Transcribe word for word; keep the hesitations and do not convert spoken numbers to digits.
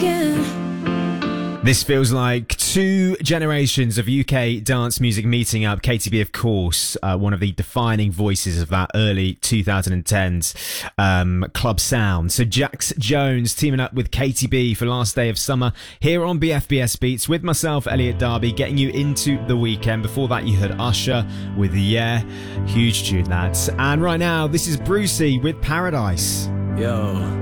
again. This feels like two generations of U K dance music meeting up. Katy B, of course, uh, one of the defining voices of that early twenty tens um, club sound. So Jax Jones teaming up with Katy B for Last Day of Summer here on B F B S Beats with myself, Elliot Darby, getting you into the weekend. Before that, you heard Usher with Yeah. Huge tune, that. And right now, this is Brucey with Paradise. Yo.